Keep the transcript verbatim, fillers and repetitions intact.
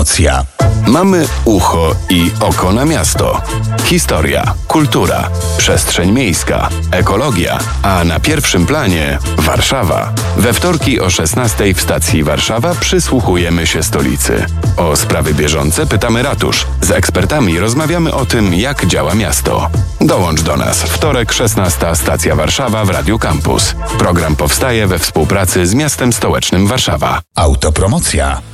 Autopromocja. Mamy ucho i oko na miasto. Historia, kultura, przestrzeń miejska, ekologia, a na pierwszym planie Warszawa. We wtorki o szesnastej w stacji Warszawa przysłuchujemy się stolicy. O sprawy bieżące pytamy ratusz. Z ekspertami rozmawiamy o tym, jak działa miasto. Dołącz do nas. Wtorek szesnasta stacja Warszawa w Radiu Campus. Program powstaje we współpracy z miastem stołecznym Warszawa. Autopromocja.